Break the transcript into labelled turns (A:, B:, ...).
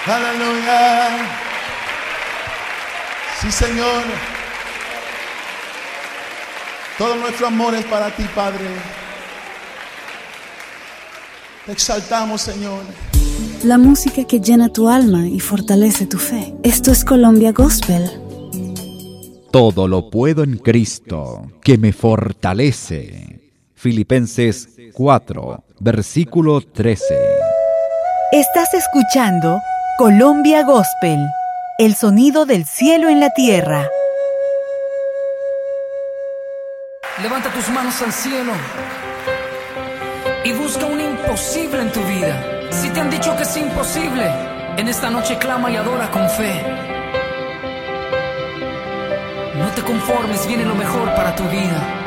A: Aleluya. Sí, Señor. Todo nuestro amor es para ti, Padre. Te exaltamos, Señor.
B: La música que llena tu alma y fortalece tu fe. Esto es Colombia Gospel.
C: Todo lo puedo en Cristo, que me fortalece. Filipenses 4, versículo 13.
D: Estás escuchando Colombia Gospel, el sonido del cielo en la tierra.
E: Levanta tus manos al cielo y busca un imposible en tu vida. Si te han dicho que es imposible, en esta noche clama y adora con fe. No te conformes, viene lo mejor para tu vida.